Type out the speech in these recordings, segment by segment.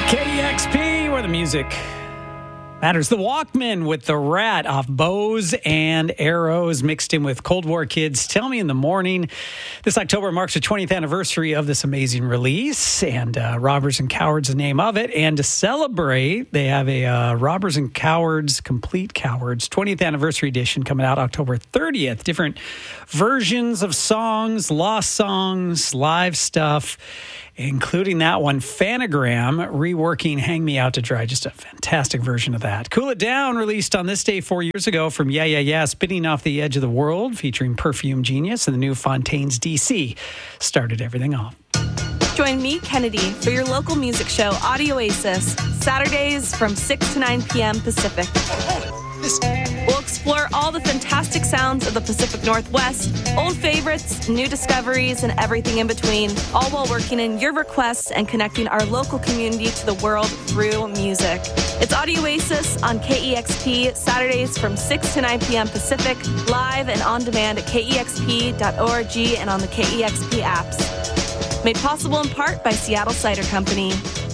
KEXP, where the music matters. The Walkmen with the Rat off Bows and Arrows mixed in with Cold War Kids. Tell Me in the Morning. This October marks the 20th anniversary of this amazing release, and Robbers and Cowards, the name of it. And to celebrate, they have a Robbers and Cowards, Complete Cowards 20th anniversary edition coming out October 30th. Different versions of songs, lost songs, live stuff, including that one, Phanogram, reworking Hang Me Out to Dry. Just a fantastic version of that. Cool It Down, released on this day 4 years ago from Yeah Yeah Yeah, Spinning Off the Edge of the World, featuring Perfume Genius, and the new Fontaines DC started everything off. Join me, Kennedy, for your local music show, Audio Oasis, Saturdays from 6 to 9 p.m. Pacific. We'll explore all the fantastic sounds of the Pacific Northwest, old favorites, new discoveries, and everything in between, all while working in your requests and connecting our local community to the world through music. It's Audio Oasis on KEXP, Saturdays from 6 to 9 p.m. Pacific, live and on demand at kexp.org and on the KEXP apps. Made possible in part by Seattle Cider Company.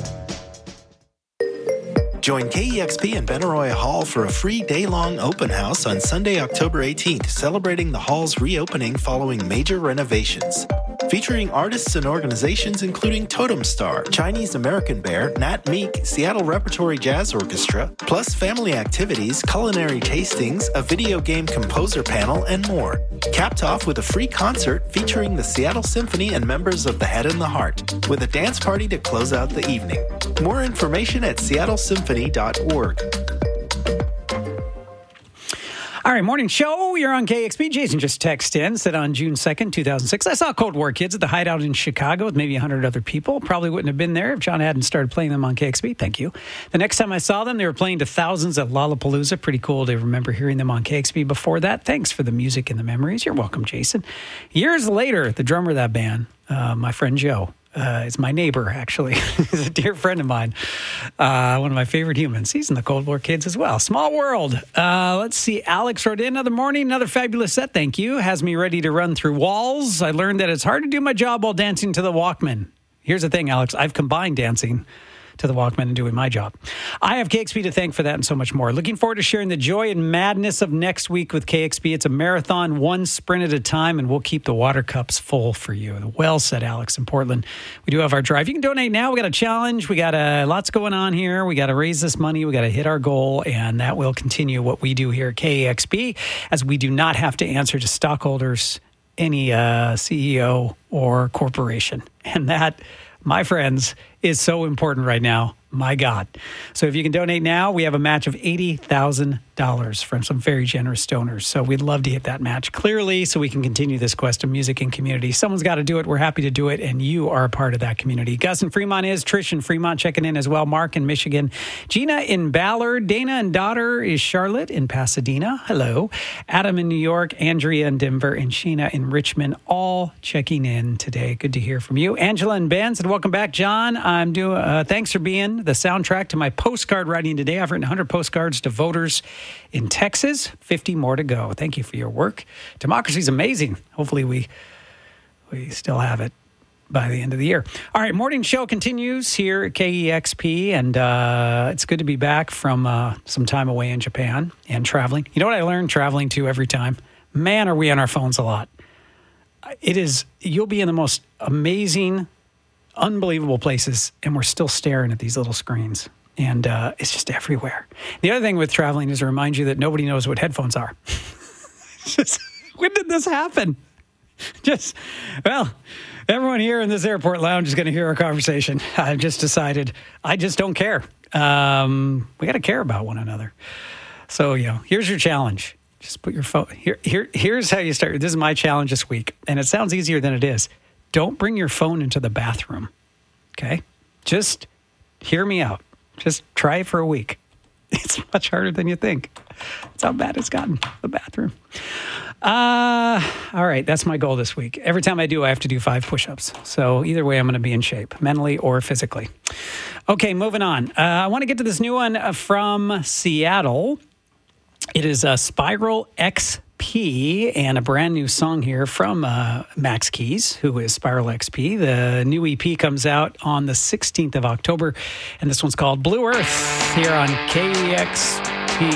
Join KEXP and Benaroya Hall for a free day-long open house on Sunday, October 18th, celebrating the hall's reopening following major renovations. Featuring artists and organizations including Totem Star, Chinese American Bear, Nat Meek, Seattle Repertory Jazz Orchestra, plus family activities, culinary tastings, a video game composer panel, and more. Capped off with a free concert featuring the Seattle Symphony and members of the Head and the Heart, with a dance party to close out the evening. More information at seattlesymphony.org. All right, morning show. You're on KEXP. Jason just texted in, said on June 2nd, 2006, I saw Cold War Kids at the Hideout in Chicago with maybe 100 other people. Probably wouldn't have been there if John hadn't started playing them on KEXP. Thank you. The next time I saw them, they were playing to thousands at Lollapalooza. Pretty cool to remember hearing them on KEXP before that. Thanks for the music and the memories. You're welcome, Jason. Years later, the drummer of that band, my friend Joe, is my neighbor, actually. He's a dear friend of mine. One of my favorite humans. He's in the Cold War Kids as well. Small world. Let's see. Alex wrote in, another morning, another fabulous set. Thank you. Has me ready to run through walls. I learned that it's hard to do my job while dancing to the Walkman. Here's the thing, Alex. I've combined dancing to the Walkman and doing my job. I have KEXP to thank for that and so much more. Looking forward to sharing the joy and madness of next week with KEXP. It's a marathon, one sprint at a time, and we'll keep the water cups full for you. Well said, Alex in Portland. We do have our drive. You can donate now. We got a challenge. We got lots going on here. We got to raise this money. We got to hit our goal, and that will continue what we do here at KEXP, as we do not have to answer to stockholders, any CEO or corporation. And that, my friends, is so important right now. My God. So if you can donate now, we have a match of $80,000 from some very generous donors. So we'd love to hit that match clearly so we can continue this quest of music and community. Someone's got to do it. We're happy to do it. And you are a part of that community. Gus in Fremont is. Trish in Fremont checking in as well. Mark in Michigan. Gina in Ballard. Dana and daughter is Charlotte in Pasadena. Hello. Adam in New York. Andrea in Denver. And Sheena in Richmond. All checking in today. Good to hear from you. Angela and Ben said, welcome back, John. I'm doing. Thanks for being the soundtrack to my postcard writing today. I've written 100 postcards to voters in Texas, 50 more to go. Thank you for your work. Democracy is amazing. Hopefully we still have it by the end of the year. All right, morning show continues here at KEXP, and it's good to be back from some time away in Japan and traveling. You know what I learned traveling to every time? Man, are we on our phones a lot. It is, you'll be in the most amazing, unbelievable places, and we're still staring at these little screens, and it's just everywhere. The other thing with traveling is to remind you that nobody knows what headphones are. Just, when did this happen? Everyone here in this airport lounge is going to hear our conversation. I've just decided I just don't care. We got to care about one another. So, here's your challenge. Just put your phone here's how you start. This is my challenge this week, and it sounds easier than it is. Don't bring your phone into the bathroom, okay? Just hear me out. Just try it for a week. It's much harder than you think. That's how bad it's gotten, the bathroom. All right, that's my goal this week. Every time I do, I have to do 5 push-ups. So either way, I'm going to be in shape, mentally or physically. Okay, moving on. I want to get to this new one from Seattle. It is a Spiral XP EP and a brand new song here from Max Keys, who is Spiral XP. The new EP comes out on the 16th of October, and this one's called Blue Earth here on KEXP.